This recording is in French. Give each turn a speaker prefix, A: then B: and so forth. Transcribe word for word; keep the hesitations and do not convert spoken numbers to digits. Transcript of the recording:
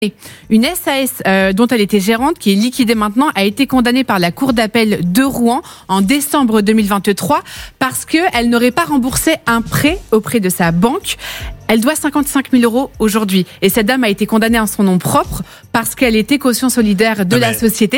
A: Une S A S euh, dont elle était gérante, qui est liquidée maintenant, a été condamnée par la Cour d'appel de Rouen en décembre deux mille vingt-trois parce qu'elle n'aurait pas remboursé un prêt auprès de sa banque. Elle doit cinquante-cinq mille euros aujourd'hui. Et cette dame a été condamnée en son nom propre parce qu'elle était caution solidaire de
B: Non,
A: la
B: mais...
A: société.